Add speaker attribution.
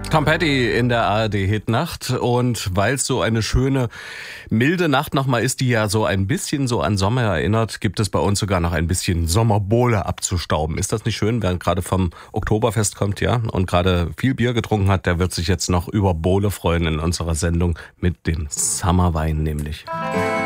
Speaker 1: Tom Petty in der ARD-Hitnacht. Und weil es so eine schöne, milde Nacht nochmal ist, die ja so ein bisschen so an Sommer erinnert, gibt es bei uns sogar noch ein bisschen Sommerbohle abzustauben. Ist das nicht schön, wer gerade vom Oktoberfest kommt, ja, und gerade viel Bier getrunken hat, der wird sich jetzt noch über Bohle freuen in unserer Sendung mit dem Summerwein nämlich.